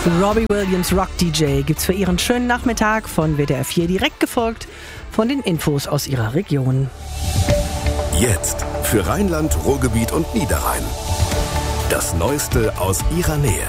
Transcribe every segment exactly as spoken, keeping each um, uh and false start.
Robbie Williams Rock D J gibt's für Ihren schönen Nachmittag von W D R vier, direkt gefolgt von den Infos aus Ihrer Region. Jetzt für Rheinland, Ruhrgebiet und Niederrhein. Das Neueste aus Ihrer Nähe.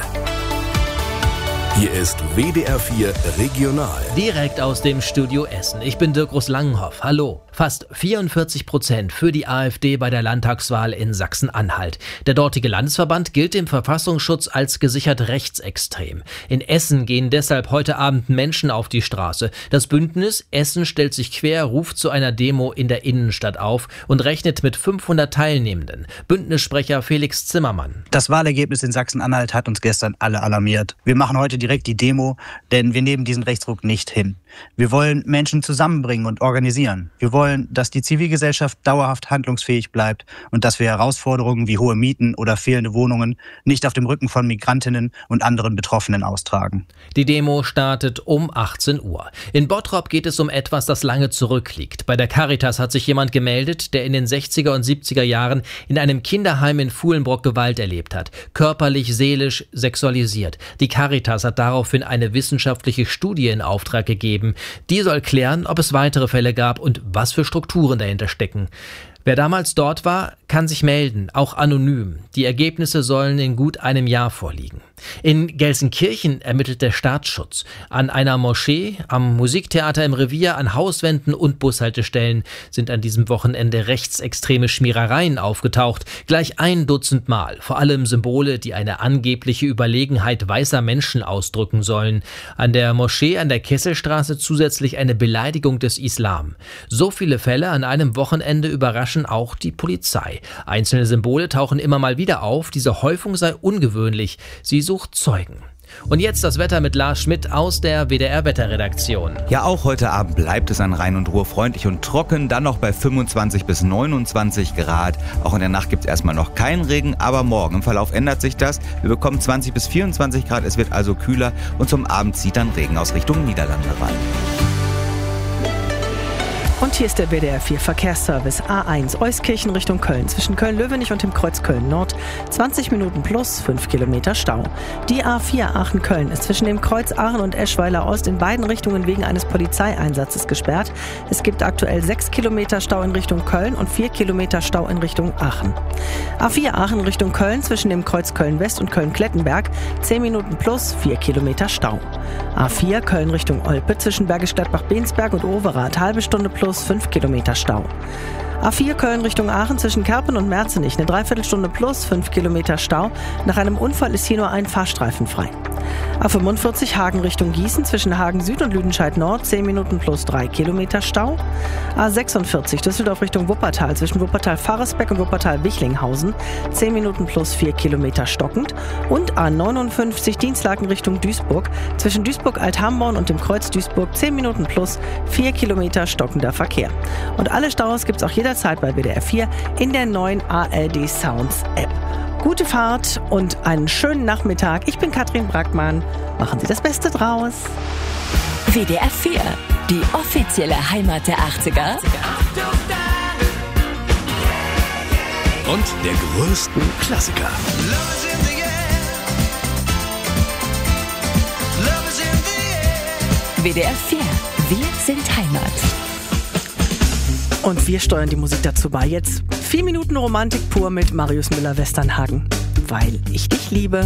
Hier ist W D R vier Regional. Direkt aus dem Studio Essen. Ich bin Dirk Langenhoff. Hallo. Fast vierundvierzig Prozent für die AfD bei der Landtagswahl in Sachsen-Anhalt. Der dortige Landesverband gilt dem Verfassungsschutz als gesichert rechtsextrem. In Essen gehen deshalb heute Abend Menschen auf die Straße. Das Bündnis Essen stellt sich quer ruft zu einer Demo in der Innenstadt auf und rechnet mit fünfhundert Teilnehmenden. Bündnissprecher Felix Zimmermann. Das Wahlergebnis in Sachsen-Anhalt hat uns gestern alle alarmiert. Wir machen heute direkt die Demo, denn wir nehmen diesen Rechtsruck nicht hin. Wir wollen Menschen zusammenbringen und organisieren. Wir wollen, dass die Zivilgesellschaft dauerhaft handlungsfähig bleibt und dass wir Herausforderungen wie hohe Mieten oder fehlende Wohnungen nicht auf dem Rücken von Migrantinnen und anderen Betroffenen austragen. Die Demo startet um achtzehn Uhr. In Bottrop geht es um etwas, das lange zurückliegt. Bei der Caritas hat sich jemand gemeldet, der in den sechziger und siebziger Jahren in einem Kinderheim in Fuhlenbrock Gewalt erlebt hat. Körperlich, seelisch, sexualisiert. Die Caritas hat daraufhin eine wissenschaftliche Studie in Auftrag gegeben. Die soll klären, ob es weitere Fälle gab und was für Strukturen dahinter stecken. Wer damals dort war, kann sich melden, auch anonym. Die Ergebnisse sollen in gut einem Jahr vorliegen. In Gelsenkirchen ermittelt der Staatsschutz. An einer Moschee, am Musiktheater im Revier, an Hauswänden und Bushaltestellen sind an diesem Wochenende rechtsextreme Schmierereien aufgetaucht. Gleich ein Dutzend Mal. Vor allem Symbole, die eine angebliche Überlegenheit weißer Menschen ausdrücken sollen. An der Moschee an der Kesselstraße zusätzlich eine Beleidigung des Islam. So viele Fälle an einem Wochenende überraschen auch die Polizei. Einzelne Symbole tauchen immer mal wieder auf. Diese Häufung sei ungewöhnlich. Sie sucht Zeugen. Und jetzt das Wetter mit Lars Schmidt aus der W D R-Wetterredaktion. Ja, auch heute Abend bleibt es an Rhein und Ruhr freundlich und trocken, dann noch bei fünfundzwanzig bis neunundzwanzig Grad. Auch in der Nacht gibt es erstmal noch keinen Regen, aber morgen im Verlauf ändert sich das. Wir bekommen zwanzig bis vierundzwanzig Grad, es wird also kühler und zum Abend zieht dann Regen aus Richtung Niederlande rein. Und hier ist der W D R vier Verkehrsservice A eins Euskirchen Richtung Köln. Zwischen Köln-Löwenich und dem Kreuz Köln-Nord zwanzig Minuten plus fünf Kilometer Stau. Die A vier Aachen-Köln ist zwischen dem Kreuz Aachen und Eschweiler Ost in beiden Richtungen wegen eines Polizeieinsatzes gesperrt. Es gibt aktuell sechs Kilometer Stau in Richtung Köln und vier Kilometer Stau in Richtung Aachen. A vier Aachen Richtung Köln zwischen dem Kreuz Köln-West und Köln-Klettenberg zehn Minuten plus vier Kilometer Stau. A vier Köln Richtung Olpe zwischen Bergisch Gladbach-Bensberg und Overath halbe Stunde plus fünf Kilometer Stau. A vier Köln Richtung Aachen zwischen Kerpen und Merzenich eine Dreiviertelstunde plus fünf Kilometer Stau. Nach einem Unfall ist hier nur ein Fahrstreifen frei. A fünfundvierzig Hagen Richtung Gießen zwischen Hagen Süd und Lüdenscheid Nord zehn Minuten plus drei Kilometer Stau. A sechsundvierzig Düsseldorf Richtung Wuppertal zwischen Wuppertal-Faresbeck und Wuppertal-Wichlinghausen zehn Minuten plus vier Kilometer stockend. Und A neunundfünfzig Dienstlaken Richtung Duisburg zwischen Duisburg-Althamborn und dem Kreuz Duisburg zehn Minuten plus vier Kilometer stockender Verkehr. Und alle Staus gibt's auch jederzeit bei W D R vier in der neuen A R D Sounds App. Gute Fahrt und einen schönen Nachmittag. Ich bin Katrin Brackmann. Machen Sie das Beste draus. W D R vier, die offizielle Heimat der achtziger. Und der größten Klassiker. W D R vier, wir sind Heimat. Und wir steuern die Musik dazu bei. Jetzt vier Minuten Romantik pur mit Marius Müller-Westernhagen. Weil ich dich liebe.